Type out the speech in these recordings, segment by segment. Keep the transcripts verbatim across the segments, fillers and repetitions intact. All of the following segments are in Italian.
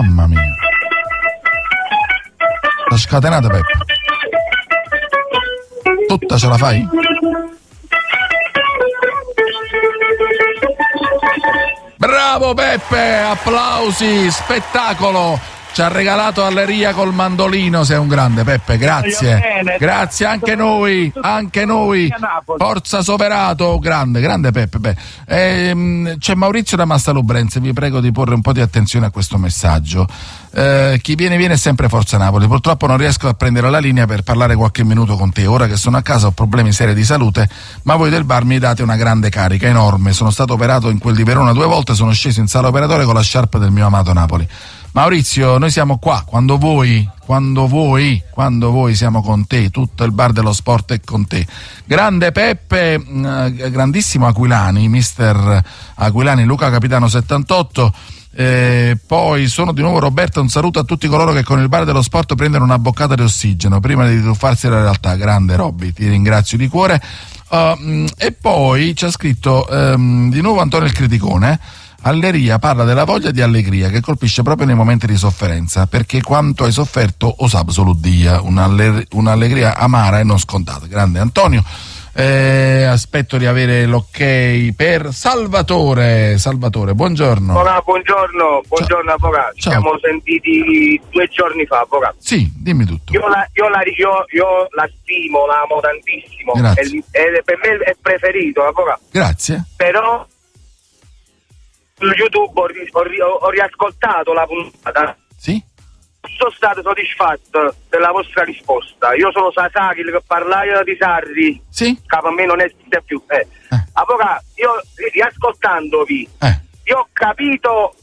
Mamma mia. Sta scatenata, Peppe. Tutta ce la fai? Bravo Peppe, applausi, spettacolo. Ci ha regalato Alleria col mandolino, sei un grande Peppe, grazie. Grazie anche noi, anche noi. Forza Soverato, grande, grande Peppe. Beh, ehm, c'è Maurizio da Mastalubrense, vi prego di porre un po' di attenzione a questo messaggio. Eh, chi viene viene è sempre Forza Napoli. Purtroppo non riesco a prendere la linea per parlare qualche minuto con te. Ora che sono a casa ho problemi seri di salute, ma voi del bar mi date una grande carica, enorme. Sono stato operato in quel di Verona due volte, sono sceso in sala operatoria con la sciarpa del mio amato Napoli. Maurizio, noi siamo qua, quando vuoi, quando vuoi, quando vuoi siamo con te, tutto il bar dello sport è con te. Grande Peppe, eh, grandissimo Aquilani, mister Aquilani, Luca Capitano settantotto, eh, poi sono di nuovo Roberta, un saluto a tutti coloro che con il bar dello sport prendono una boccata di ossigeno prima di tuffarsi alla realtà. Grande Robby, ti ringrazio di cuore. Uh, e poi ci ha scritto um, di nuovo Antonio il Criticone. Alleria parla della voglia di allegria che colpisce proprio nei momenti di sofferenza, perché quanto hai sofferto o sa solo Dio, un'aller- un'allegria amara e non scontata. Grande Antonio. Eh, aspetto di avere l'ok per Salvatore. Salvatore, buongiorno. Buona, buongiorno, buongiorno Ciao. avvocato. Ci Ciao. siamo sentiti due giorni fa, avvocato. Sì, dimmi tutto. Io la, io la, io, io la stimo, la amo tantissimo. Grazie. E, e per me è preferito, avvocato. Grazie. Però su YouTube ho, ri- ho, ri- ho riascoltato la puntata. Sì? Sono stato soddisfatto della vostra risposta. Io sono Sasaki che parlava di Sarri. Sì? Che per me non esiste più. Eh. Eh. Avvocato, io riascoltandovi, Eh. io ho capito.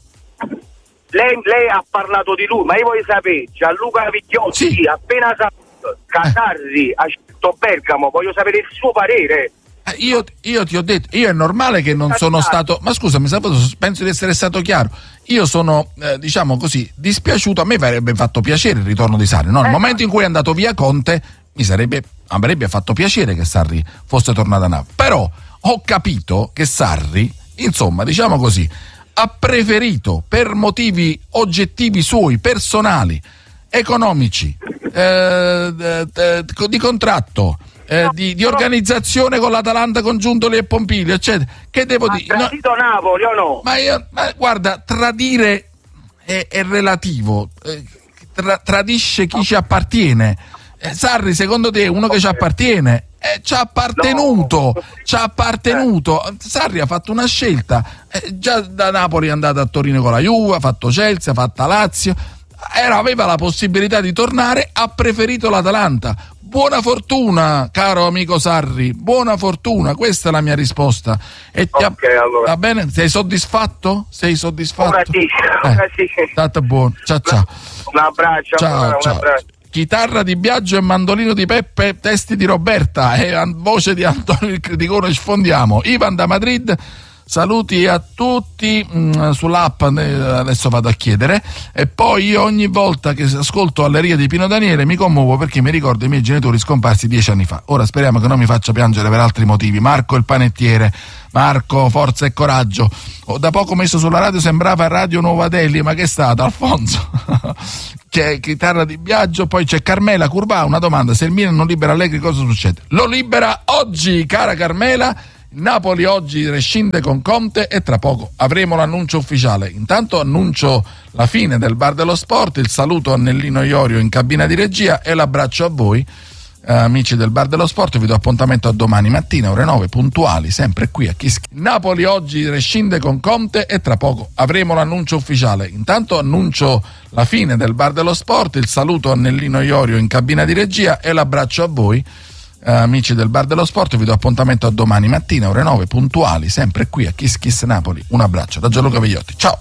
Lei, lei ha parlato di lui, ma io voglio sapere, Gianluca Vigliotti, Sì. appena saputo che Sarri ha scelto Bergamo, voglio sapere il suo parere. Eh, Io, io ti ho detto, io è normale che non sono stato, ma scusami, penso di essere stato chiaro. Io sono, eh, diciamo così, dispiaciuto. A me avrebbe fatto piacere il ritorno di Sarri. No? Nel Eh, momento in cui è andato via Conte, mi sarebbe, avrebbe fatto piacere che Sarri fosse tornato a Napoli. Però ho capito che Sarri, insomma, diciamo così, ha preferito per motivi oggettivi suoi, personali, economici, eh, eh, di contratto. Eh, di, di organizzazione con l'Atalanta, con Giuntoli e Pompilio, eccetera. Che devo Ha dire? tradito Napoli o no? Ma io, ma guarda, tradire è, è relativo, eh, tra, tradisce chi ci appartiene. Eh, Sarri, secondo te, è uno che ci appartiene? Eh, ci ha appartenuto, No. ci ha appartenuto. Sarri ha fatto una scelta, eh, già da Napoli è andato a Torino con la Juve, ha fatto Chelsea, ha fatto Lazio, era, aveva la possibilità di tornare, ha preferito l'Atalanta. Buona fortuna, caro amico Sarri, buona fortuna, questa è la mia risposta. E ti Ok, ha- allora. Va bene? Sei soddisfatto? Sei soddisfatto? Ora sì, ora sì. State buono, ciao ciao. Un abbraccio, Ciao, un ciao. abbraccio. Chitarra di Biagio e mandolino di Peppe, testi di Roberta e a voce di Antonio il Criticone sfondiamo. Ivan da Madrid, saluti a tutti mh, sull'app, eh, adesso vado a chiedere. E poi io ogni volta che ascolto Alleria di Pino Daniele mi commuovo perché mi ricordo i miei genitori scomparsi dieci anni fa. Ora speriamo che non mi faccia piangere per altri motivi. Marco il panettiere, Marco, forza e coraggio. Ho da poco messo sulla radio, sembrava Radio Nuova Delhi, ma che è stato, Alfonso? C'è Chitarra di Biagio, poi c'è Carmela Curva. Una domanda: se il Milan non libera Allegri cosa succede? Lo libera oggi, cara Carmela. Il Napoli oggi rescinde con Conte e tra poco avremo l'annuncio ufficiale. Intanto annuncio la fine del bar dello sport, il saluto a Nellino Iorio in cabina di regia e l'abbraccio a voi, eh, amici del bar dello sport. Vi do appuntamento a domani mattina ore nove puntuali, sempre qui a Kiski. Napoli oggi rescinde con Conte e tra poco avremo l'annuncio ufficiale. Intanto annuncio la fine del bar dello sport, il saluto a Nellino Iorio in cabina di regia e l'abbraccio a voi, Uh, amici del bar dello sport. Vi do appuntamento a domani mattina ore nove puntuali, sempre qui a Kiss Kiss Napoli. Un abbraccio da Gianluca Vigliotti, ciao.